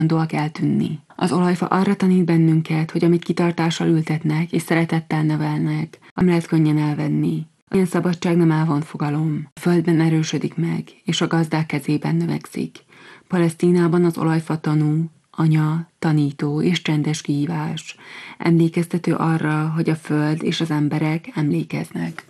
hajlandóak eltűnni. Az olajfa arra tanít bennünket, hogy amit kitartással ültetnek és szeretettel nevelnek, nem lehet könnyen elvenni. Ilyen szabadság nem elvont fogalom. A földben erősödik meg, és a gazdák kezében növekszik. Palesztinában az olajfa tanú, anya, tanító és csendes kihívás. Emlékeztető arra, hogy a föld és az emberek emlékeznek.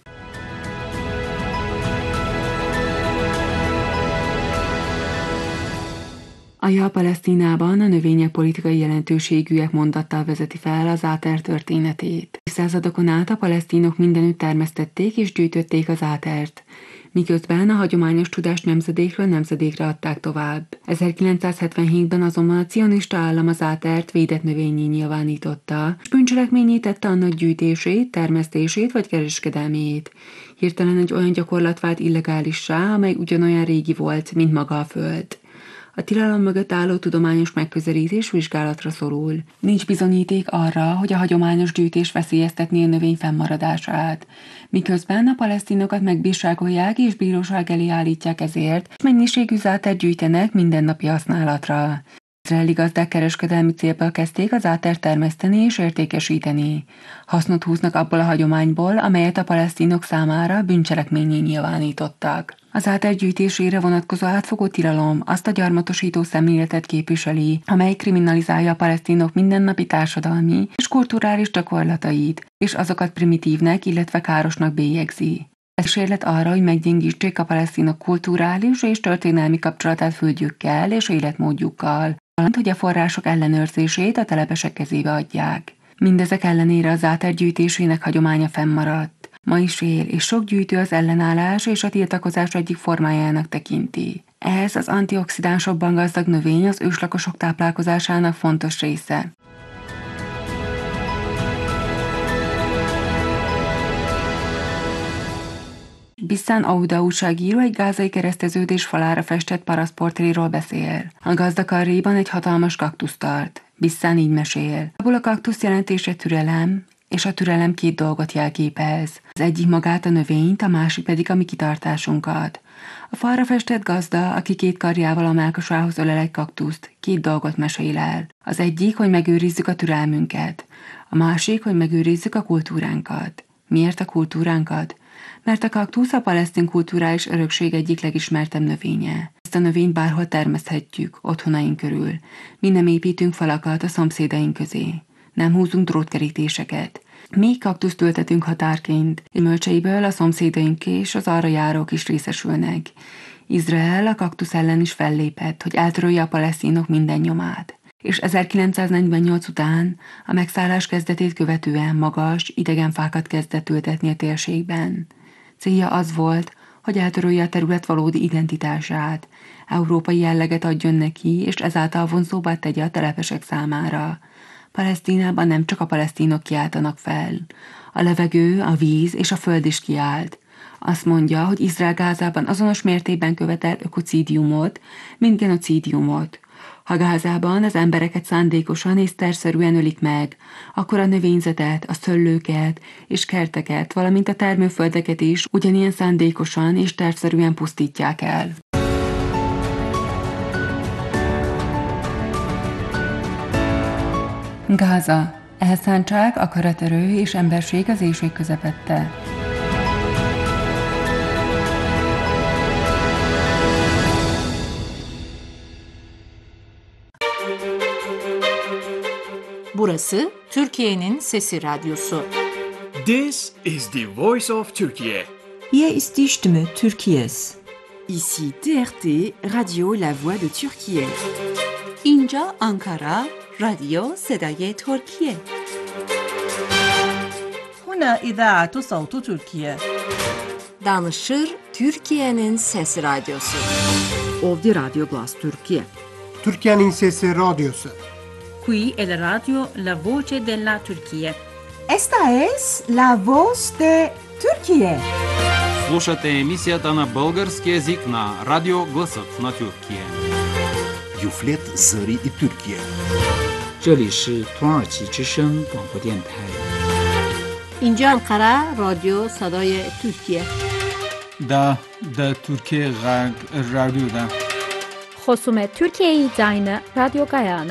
Aja Palesztinában a növények politikai jelentőségűek mondattal vezeti fel az áter történetét. Évszázadokon át a palesztinok mindenütt termesztették és gyűjtötték az átert, miközben a hagyományos tudást nemzedékről nemzedékre adták tovább. 1977-ben azonban a cionista állam az átert védett növényé nyilvánította, és bűncselekményé tette annak gyűjtését, termesztését vagy kereskedelmét. Hirtelen egy olyan gyakorlat vált illegálissá, amely ugyanolyan régi volt, mint maga a föld. A tilalom mögött álló tudományos megközelítés vizsgálatra szorul. Nincs bizonyíték arra, hogy a hagyományos gyűjtés veszélyeztetné a növény fennmaradását, miközben a palesztinokat megbírságolják és bíróság elé állítják ezért, és mennyiségű zátert gyűjtenek mindennapi használatra. Izraeli gazdák kereskedelmi célból kezdték az átert termeszteni és értékesíteni. Hasznot húznak abból a hagyományból, amelyet a palesztinok számára bűncselekménnyé nyilvánítottak. Az áter gyűjtésére vonatkozó átfogó tilalom azt a gyarmatosító szemléletet képviseli, amely kriminalizálja a palesztinok mindennapi társadalmi és kulturális gyakorlatait, és azokat primitívnek, illetve károsnak bélyegzi. Ez kísérlet arra, hogy meggyengítsék a palesztinok kulturális és történelmi kapcsolatát földjükkel és életmódjukkal, valamint hogy a források ellenőrzését a telepesek kezébe adják. Mindezek ellenére az áter gyűjtésének hagyománya fennmaradt. Ma is él, és sok gyűjtő az ellenállás és a tiltakozás egyik formájának tekinti. Ez az antioxidánsokban gazdag növény az őslakosok táplálkozásának fontos része. Bissán Auda újságíró egy gázai kereszteződés falára festett parasztportréról beszél. A gazdakarréban egy hatalmas kaktusz tart. Bissán így mesél. Abból a kaktusz jelentése türelem, és a türelem két dolgot jelképez. Az egyik magát a növényt, a másik pedig a mi kitartásunkat. A falra festett gazda, aki két karjával a mellkasához ölel egy kaktuszt, két dolgot mesél el. Az egyik, hogy megőrizzük a türelmünket. A másik, hogy megőrizzük a kultúránkat. Miért a kultúránkat? Mert a kaktusz a palesztin kulturális örökség egyik legismertebb növénye. Ezt a növényt bárhol termeszthetjük, otthonaink körül. Mi nem építünk falakat a szomszédaink közé. Nem húzunk drótkerítéseket. Mi kaktuszt ültetünk határként, gyümölcseiből a szomszédaink és az arra járók is részesülnek. Izrael a kaktusz ellen is fellépett, hogy eltörölje a palesztinok minden nyomát. És 1948 után, a megszállás kezdetét követően magas, idegen fákat kezdett ültetni a térségben. Célja az volt, hogy eltörölje a terület valódi identitását, európai jelleget adjon neki, és ezáltal vonzóbbá tegye a telepesek számára. Palesztinában nem csak a palesztinok kiáltanak fel. A levegő, a víz és a föld is kiált. Azt mondja, hogy Izrael Gázában azonos mértékben követel ökocidiumot, mint genocidiumot. Ha Gázában az embereket szándékosan és tervszerűen ölik meg, akkor a növényzetet, a szőlőket és kerteket, valamint a termőföldeket is ugyanilyen szándékosan és tervszerűen pusztítják el. Gáza. Elszántság, akaraterő és emberség az éhség közepette. Burası Türkiye'nin Sesi Radyosu. This is the voice of Turkey. Hier ist die Stimme Türkiye's. Ici TRT, Radio La Voix de Türkiye. İnca Ankara, Radio Sedaye Türkiye. هنا إذاعة صوت تركيا. Danışır Türkiye'nin Sesi Radyosu. Ovdje Radio Glas Türkiye. Türkiye'nin Sesi Radyosu. Qui è la radio La Voce della Turchia. Esta es la voz de Türkiye. Слушате емисията на български език на Радио Гласът на Тюркия. Юфлет Зări и Türkiye. 这里是土耳其之声广播电台。 İnca Ankara, Radio Sedaye Türkiye. Da Türkiye Radyo'da. خصوم ترکیه زاین رادیو گایان